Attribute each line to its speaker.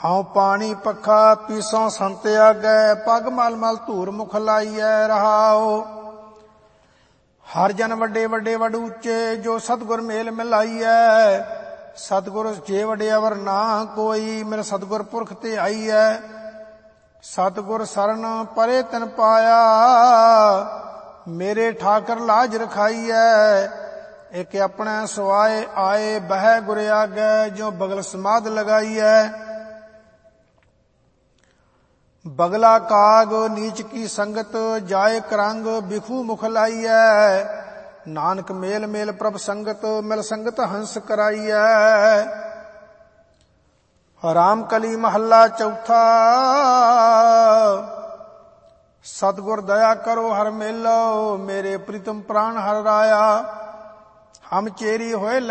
Speaker 1: ਹਉ ਪਾਣੀ ਪੱਖਾ ਪੀਸੋਂ ਸੰਤ ਆਗੈ, ਪਗ ਮਲ ਮਲ ਧੂਰ ਮੁਖ ਲਾਈਐ। ਰਹਾਉ ਹਰ ਜਨ ਵੱਡੇ ਵੱਡੇ ਵਡ ਉੱਚੇ, ਜੋ ਸਤਿਗੁਰ ਮੇਲ ਮਿਲਾਈਐ। ਸਤਿਗੁਰ ਜੇ ਵਡਿਆਵਰ ਨਾ ਕੋਈ, ਮੇਰੇ ਸਤਿਗੁਰ ਪੁਰਖ ਤੇ ਆਈਐ। ਸਤਿਗੁਰ ਸਰਨ ਪਰੇ ਤਨ ਪਾਇਆ, ਮੇਰੇ ਠਾਕਰ ਲਾਜ ਰਖਾਈਐ। ਇੱਕ ਆਪਣੇ ਸੁਆਏ ਆਏ, ਬਹਿ ਗੁਰ ਆਗੈ, ਜੋ ਬਗਲ ਸਮਾਧ ਲਗਾਈਐ। ਬਗਲਾ ਕਾਗ ਨੀਚ ਕੀ ਸੰਗਤ, ਜਾਏ ਕਰੰਗ ਬਿਖੂ ਮੁਖ ਲਾਈਐ। ਨਾਨਕ ਮੇਲ ਮੇਲ ਪ੍ਰਭ ਸੰਗਤ, ਮਿਲ ਸੰਗਤ ਹੰਸ ਕਰਾਈਐ। ਰਾਮ ਕਲੀ ਮਹੱਲਾ ਚੌਥਾ। ਸਤਿਗੁਰ ਦਇਆ ਕਰੋ ਹਰ ਮੇਲੋ, ਮੇਰੇ ਪ੍ਰੀਤਮ ਪ੍ਰਾਨ ਹਰ ਰਾਇਆ। ਹਮ ਚੇਰੀ ਹੋਏ